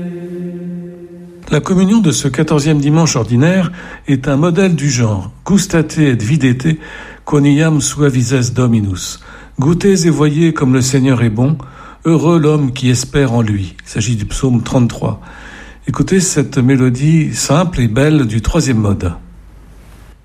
La communion de ce 14e dimanche ordinaire est un modèle du genre. Gustate et videte, quoniam suavises Dominus. Goûtez et voyez comme le Seigneur est bon, heureux l'homme qui espère en lui. Il s'agit du psaume 33. Écoutez cette mélodie simple et belle du 3e mode.